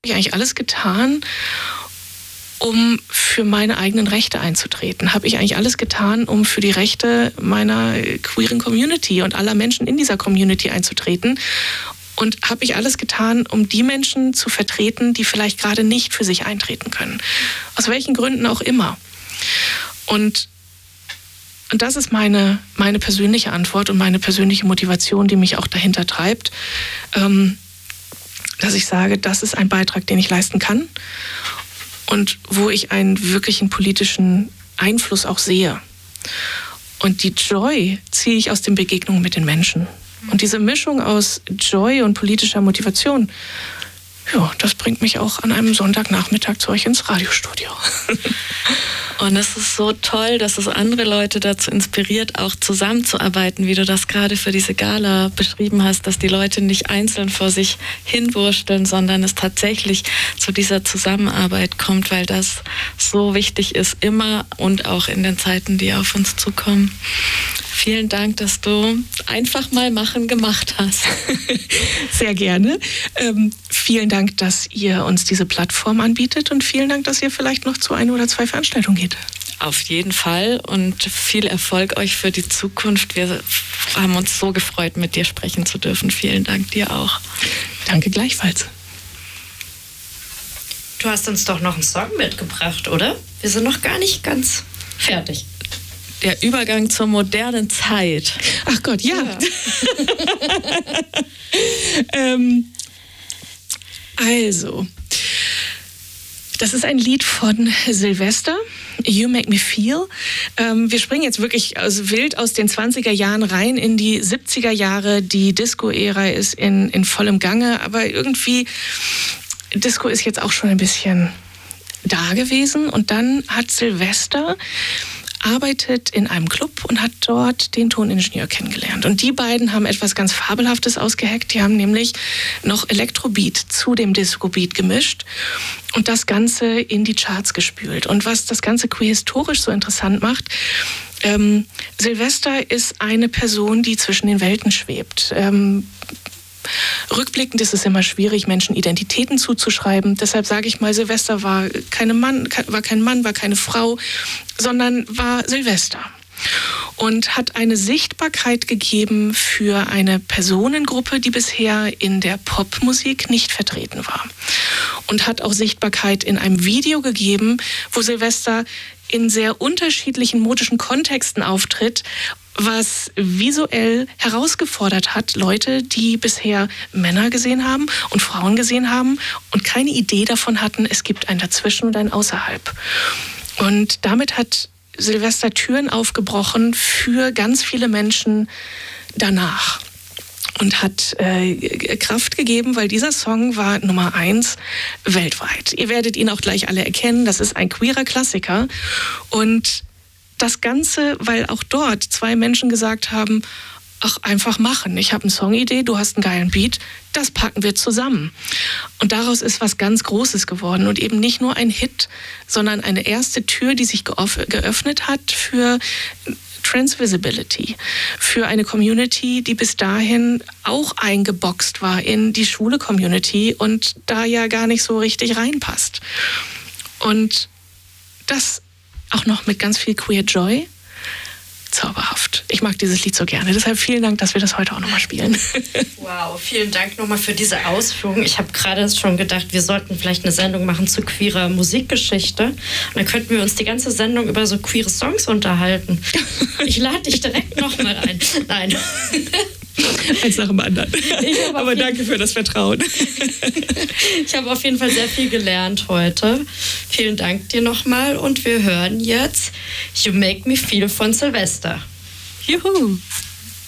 ich eigentlich alles getan, um für meine eigenen Rechte einzutreten? Habe ich eigentlich alles getan, um für die Rechte meiner queeren Community und aller Menschen in dieser Community einzutreten? Und habe ich alles getan, um die Menschen zu vertreten, die vielleicht gerade nicht für sich eintreten können? Aus welchen Gründen auch immer. Und das ist meine persönliche Antwort und meine persönliche Motivation, die mich auch dahinter treibt, dass ich sage, das ist ein Beitrag, den ich leisten kann und wo ich einen wirklichen politischen Einfluss auch sehe. Und die Joy ziehe ich aus den Begegnungen mit den Menschen. Und diese Mischung aus Joy und politischer Motivation, ja, das bringt mich auch an einem Sonntagnachmittag zu euch ins Radiostudio. Und es ist so toll, dass es andere Leute dazu inspiriert, auch zusammenzuarbeiten, wie du das gerade für diese Gala beschrieben hast, dass die Leute nicht einzeln vor sich hinwursteln, sondern es tatsächlich zu dieser Zusammenarbeit kommt, weil das so wichtig ist, immer und auch in den Zeiten, die auf uns zukommen. Vielen Dank, dass du einfach mal gemacht hast. Sehr gerne. Vielen Dank, dass ihr uns diese Plattform anbietet und vielen Dank, dass ihr vielleicht noch zu 1 oder 2 Veranstaltungen geht. Auf jeden Fall und viel Erfolg euch für die Zukunft. Wir haben uns so gefreut, mit dir sprechen zu dürfen. Vielen Dank dir auch. Danke gleichfalls. Du hast uns doch noch einen Song mitgebracht, oder? Wir sind noch gar nicht ganz fertig. Der Übergang zur modernen Zeit. Ach Gott, ja. Also, das ist ein Lied von Sylvester, You Make Me Feel. Wir springen jetzt wirklich wild aus den 20er Jahren rein in die 70er Jahre. Die Disco-Ära ist in vollem Gange, aber irgendwie, Disco ist jetzt auch schon ein bisschen da gewesen. Und dann hat Sylvester arbeitet in einem Club und hat dort den Toningenieur kennengelernt. Und die beiden haben etwas ganz Fabelhaftes ausgeheckt. Die haben nämlich noch Elektrobeat zu dem Disco-Beat gemischt und das Ganze in die Charts gespült. Und was das Ganze queerhistorisch so interessant macht, Sylvester ist eine Person, die zwischen den Welten schwebt. Rückblickend ist es immer schwierig, Menschen Identitäten zuzuschreiben. Deshalb sage ich mal, Sylvester war kein Mann, war keine Frau, sondern war Sylvester. Und hat eine Sichtbarkeit gegeben für eine Personengruppe, die bisher in der Popmusik nicht vertreten war. Und hat auch Sichtbarkeit in einem Video gegeben, wo Sylvester in sehr unterschiedlichen modischen Kontexten auftritt, was visuell herausgefordert hat, Leute, die bisher Männer gesehen haben und Frauen gesehen haben und keine Idee davon hatten, es gibt ein Dazwischen und ein Außerhalb. Und damit hat Sylvester Türen aufgebrochen für ganz viele Menschen danach. Und hat Kraft gegeben, weil dieser Song war Nummer 1 weltweit. Ihr werdet ihn auch gleich alle erkennen, das ist ein queerer Klassiker. Und das Ganze, weil auch dort 2 Menschen gesagt haben, ach, einfach machen. Ich habe eine Songidee, du hast einen geilen Beat, das packen wir zusammen. Und daraus ist was ganz Großes geworden und eben nicht nur ein Hit, sondern eine erste Tür, die sich geöffnet hat für Transvisibility, für eine Community, die bis dahin auch eingeboxt war in die schwule Community und da ja gar nicht so richtig reinpasst. Und das auch noch mit ganz viel Queer Joy. Zauberhaft. Ich mag dieses Lied so gerne. Deshalb vielen Dank, dass wir das heute auch nochmal spielen. Wow, vielen Dank nochmal für diese Ausführung. Ich habe gerade schon gedacht, wir sollten vielleicht eine Sendung machen zu queerer Musikgeschichte. Und dann könnten wir uns die ganze Sendung über so queere Songs unterhalten. Ich lade dich direkt nochmal ein. Nein. Eins nach dem anderen. Aber danke für das Vertrauen. Ich habe auf jeden Fall sehr viel gelernt heute. Vielen Dank dir nochmal und wir hören jetzt You Make Me Feel von Sylvester. Juhu!